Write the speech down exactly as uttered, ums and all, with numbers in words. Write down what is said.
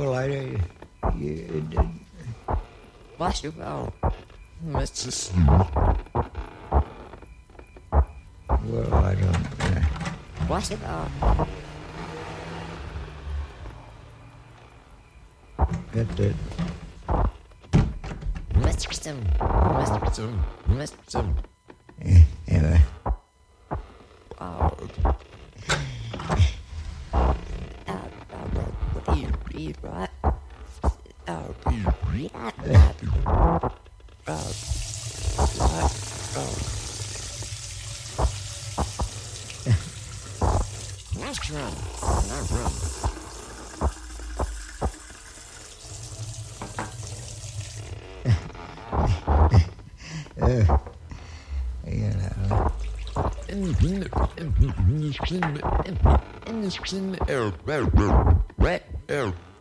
Well, I, you, it, Bless you well, Mister S- well, I don't. Uh, Bless you well, get the. Mister Sim, Mister Sim, Mister Sim. Uh, anyway. Oh. Uh, uh, you read right? Oh, you read that? Oh, oh, oh. Let's run, not run. Uh, you know. In the in the in the in the in the in the